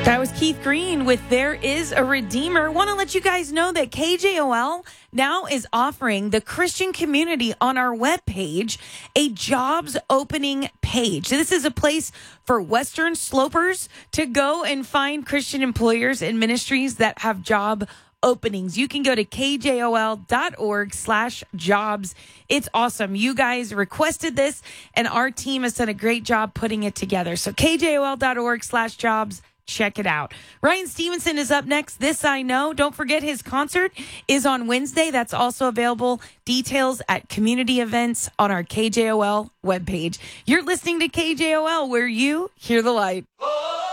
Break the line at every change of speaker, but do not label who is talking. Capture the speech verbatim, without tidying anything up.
That was Keith Green with There Is a Redeemer. Want to let you guys know that K J O L now is offering the Christian community on our webpage a jobs opening page. This is a place for Western Slopers to go and find Christian employers and ministries that have job openings. You can go to kjol.org slash jobs. It's awesome. You guys requested this, and our team has done a great job putting it together. So kjol.org slash jobs. Check it out. Ryan Stevenson is up next. This I Know. Don't forget his concert is on Wednesday. That's also available. Details at community events on our K J O L webpage. You're listening to K J O L, where you hear the light. Oh!